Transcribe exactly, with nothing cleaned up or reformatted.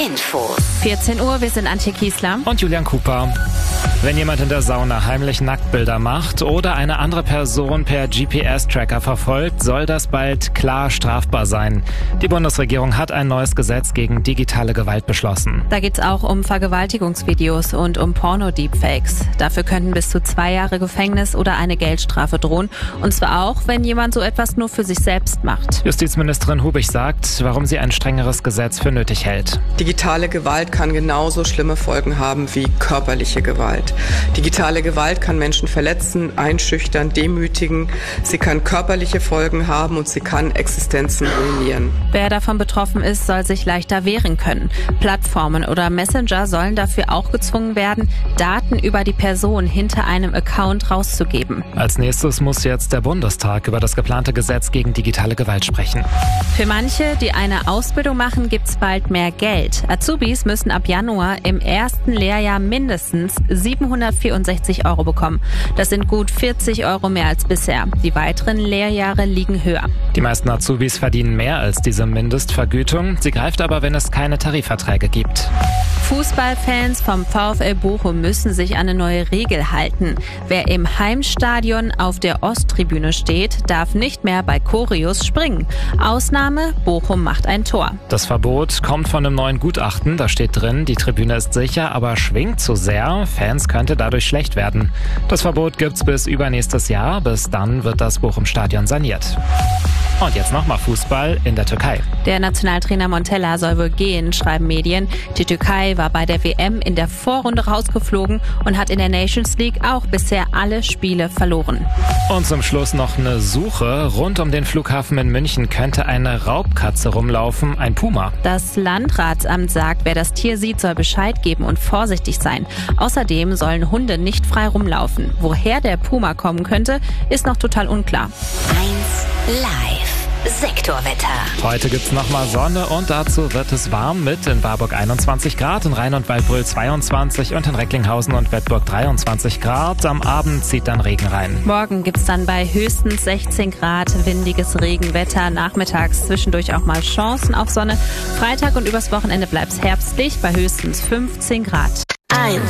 Infos. vierzehn Uhr, wir sind Antje Kiesler und Julian Cooper. Wenn jemand in der Sauna heimlich Nacktbilder macht oder eine andere Person per G P S-Tracker verfolgt, soll das bald klar strafbar sein. Die Bundesregierung hat ein neues Gesetz gegen digitale Gewalt beschlossen. Da geht es auch um Vergewaltigungsvideos und um Porno-Deepfakes. Dafür könnten bis zu zwei Jahre Gefängnis oder eine Geldstrafe drohen. Und zwar auch, wenn jemand so etwas nur für sich selbst macht. Justizministerin Hubig sagt, warum sie ein strengeres Gesetz für nötig hält. Digitale Gewalt kann genauso schlimme Folgen haben wie körperliche Gewalt. Digitale Gewalt kann Menschen verletzen, einschüchtern, demütigen. Sie kann körperliche Folgen haben und sie kann Existenzen ruinieren. Wer davon betroffen ist, soll sich leichter wehren können. Plattformen oder Messenger sollen dafür auch gezwungen werden, Daten über die Person hinter einem Account rauszugeben. Als nächstes muss jetzt der Bundestag über das geplante Gesetz gegen digitale Gewalt sprechen. Für manche, die eine Ausbildung machen, gibt's bald mehr Geld. Azubis müssen ab Januar im ersten Lehrjahr mindestens siebenhundertvierundsechzig Euro bekommen. Das sind gut vierzig Euro mehr als bisher. Die weiteren Lehrjahre liegen höher. Die meisten Azubis verdienen mehr als diese Mindestvergütung. Sie greift aber, wenn es keine Tarifverträge gibt. Fußballfans vom VfL Bochum müssen sich an eine neue Regel halten. Wer im Heimstadion auf der Osttribüne steht, darf nicht mehr bei Choreos springen. Ausnahme, Bochum macht ein Tor. Das Verbot kommt von einem neuen Gutachten. Da steht drin, die Tribüne ist sicher, aber schwingt zu sehr. Fans könnte dadurch schlecht werden. Das Verbot gibt's bis übernächstes Jahr. Bis dann wird das Bochum-Stadion saniert. Und jetzt nochmal Fußball in der Türkei. Der Nationaltrainer Montella soll wohl gehen, schreiben Medien. Die Türkei war bei der W M in der Vorrunde rausgeflogen und hat in der Nations League auch bisher alle Spiele verloren. Und zum Schluss noch eine Suche. Rund um den Flughafen in München könnte eine Raubkatze rumlaufen, ein Puma. Das Landratsamt sagt, wer das Tier sieht, soll Bescheid geben und vorsichtig sein. Außerdem sollen Hunde nicht frei rumlaufen. Woher der Puma kommen könnte, ist noch total unklar. eins Live. Sektorwetter. Heute gibt's nochmal Sonne und dazu wird es warm mit in Warburg einundzwanzig Grad, in Rhein und Waldbröl zweiundzwanzig und in Recklinghausen und Wettburg dreiundzwanzig Grad. Am Abend zieht dann Regen rein. Morgen gibt's dann bei höchstens sechzehn Grad windiges Regenwetter. Nachmittags zwischendurch auch mal Chancen auf Sonne. Freitag und übers Wochenende bleibt's herbstlich bei höchstens fünfzehn Grad. eins